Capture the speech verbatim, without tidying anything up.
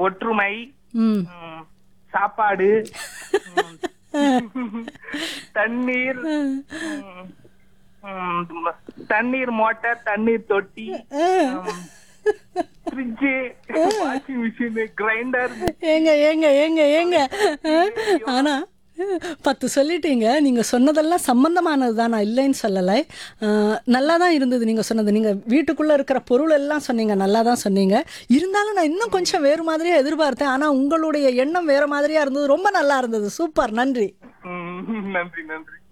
ஒற்றுமை, ம் ம், சாப்பாடு, ம், தண்ணீர், ம், ம், தண்ணீர் மோட்டார், தண்ணீர் தொட்டி, ஃப்ரிட்ஜு, வாஷிங் மிஷின், கிரைண்டர், ஏங்க ஏங்க ஏங்க ஏங்க ஆனா பத்து சொல்லிட்டீங்க. நீங்க சொன்னதெல்லாம் சம்பந்தமானது தான், நான் இல்லைன்னு சொல்லலை. அஹ், நல்லா தான் இருந்தது நீங்க சொன்னது. நீங்க வீட்டுக்குள்ள இருக்கிற பொருள் எல்லாம் சொன்னீங்க, நல்லா தான் சொன்னீங்க. இருந்தாலும் நான் இன்னும் கொஞ்சம் வேறு மாதிரியா எதிர்பார்த்தேன். ஆனா உங்களுடைய எண்ணம் வேற மாதிரியா இருந்தது. ரொம்ப நல்லா இருந்தது. சூப்பர், நன்றி. ம், நன்றி நன்றி.